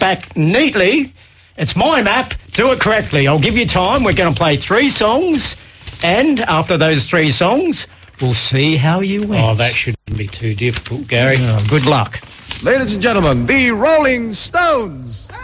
back neatly. It's my map. Do it correctly. I'll give you time. We're going to play 3 songs, and after those 3 songs, we'll see how you went. Oh, that shouldn't be too difficult, Gary. Good luck. Ladies and gentlemen, the Rolling Stones.